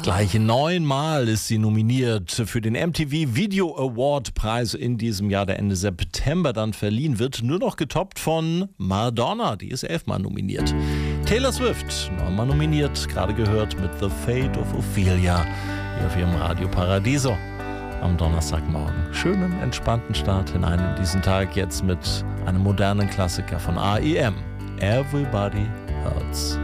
Gleiche 9-mal ist sie nominiert für den MTV Video Award Preis in diesem Jahr, der Ende September dann verliehen wird. Nur noch getoppt von Madonna, die ist 11-mal nominiert. Taylor Swift, 9-mal nominiert, gerade gehört mit The Fate of Ophelia hier auf ihrem Radio Paradiso am Donnerstagmorgen. Schönen, entspannten Start hinein in diesen Tag, jetzt mit einem modernen Klassiker von R.E.M. Everybody Hurts.